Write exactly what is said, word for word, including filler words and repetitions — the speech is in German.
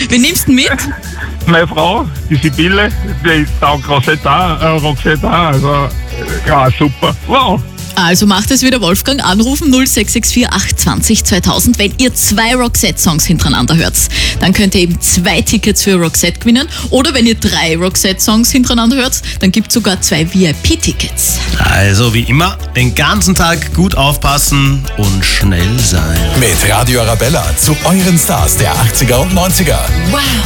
Wen nimmst du mit? Meine Frau, die Sibylle, die ist auch Roxette, äh, Roxette, also ja, super. Wow. Also macht es wieder Wolfgang, anrufen null sechs sechs vier acht zwanzig zweitausend. Wenn ihr zwei Roxette-Songs hintereinander hört, dann könnt ihr eben zwei Tickets für Roxette gewinnen. Oder wenn ihr drei Roxette-Songs hintereinander hört, dann gibt es sogar zwei V I P-Tickets. Also wie immer, den ganzen Tag gut aufpassen und schnell sein. Mit Radio Arabella zu euren Stars der achtziger und neunziger. Wow!